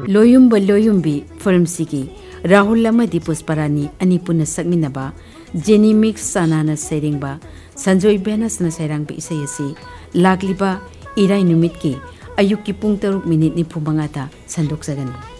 लोयुम्बा लोयुम्बी फिल्मसिगी राहुल अमदी पुष्परानी अनी पुनः सकमिनबा jenny mix सानाना सैरिंगबा संजोय बेनसना सैरांग इसै असि लागलिबा इराय नुमित की अयुक की पुंग 6:45 संदोकजगनी।